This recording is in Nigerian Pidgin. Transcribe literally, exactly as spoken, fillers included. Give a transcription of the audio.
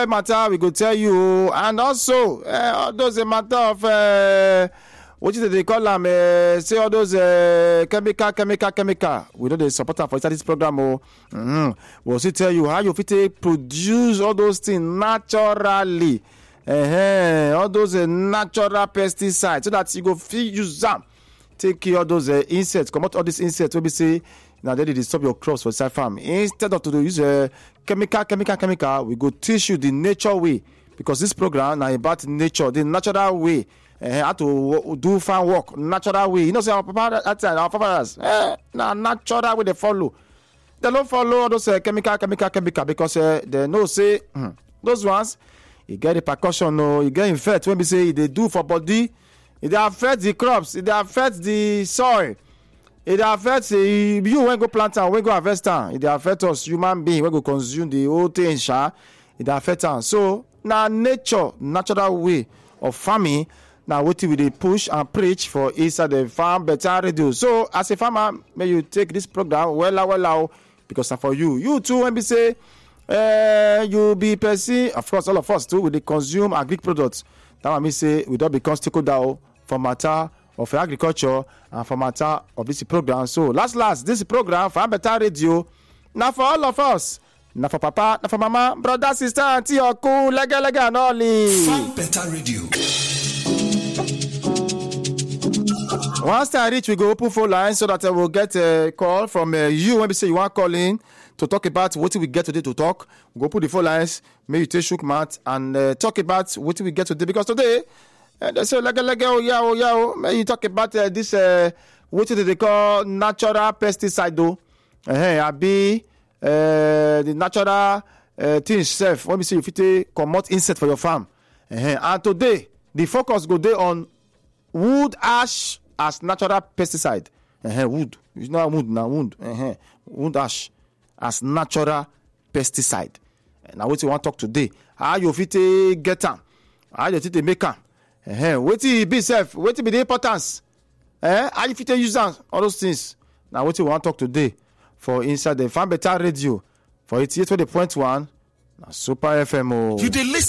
matter we go tell you, and also uh, all those a matter of uh, what is it they call them? Uh, say all those uh, chemical, chemical, chemical. We know they support them for this program. Oh, mm-hmm. We'll also tell you how you fit produce all those things naturally. Uh-huh. All those uh, natural pesticides, so that you go fit use them. Take care of those uh, insects. Come out all these insects. We be say now they disturb your crops for side farm. Instead of to use uh, chemical, chemical, chemical, we go teach you the nature way, because this program now about nature, the natural way. Uh, how to do farm work natural way. You know, say our papa that time, our fathers, eh, now natural way they follow. They don't follow all those uh, chemical, chemical, chemical because uh, they know say hmm, those ones you get the percussion, no, you get infect when we say they do for body, it affect the crops, it affect the soil, it affects uh, you when go plant and when go harvest am, it affect us human being when go consume the whole thing, sha, it affect am. So now nature, natural way of farming. Now, what we they push and preach for inside the Farm Better Radio. So, as a farmer, may you take this program well, well, because for you, you too, when we say uh, you be person, of course, all of us too, we they consume agric products. That one me say we don't become stakeholder for matter of agriculture and for matter of this program. So, last, last, this program Farm Better Radio, now for all of us. Now for papa, now for mama, brother, sister, auntie, uncle, lega, lega, and all. Farm Better Radio. Once I reach, we go open phone line so that I will get a call from uh, you. When we say you want to call in to talk about what we get today to talk, we go put the phone lines, maybe take shook mat and uh, talk about what we get today. Because today, uh, they say, lega, lega, oh, yeah, oh, yeah, oh. Maybe you talk about uh, this, uh, what they call natural pesticide, though. Uh, I be uh, the natural uh, things self. When we say you fit come out insect for your farm. Uh, and today, the focus go there on wood ash as natural pesticide. Uh-huh, wood. It's not wood, now wood. Uh-huh. Wood ash as natural pesticide. Uh, now what you want to talk today? How you fit get them? How you fit make them? Uh-huh. What it be self? What it be the importance? Uh-huh. How you fit use them? All those things. Now what you want to talk today for inside the Farm Better Radio for eighty-eight point one Super F M. You dey listen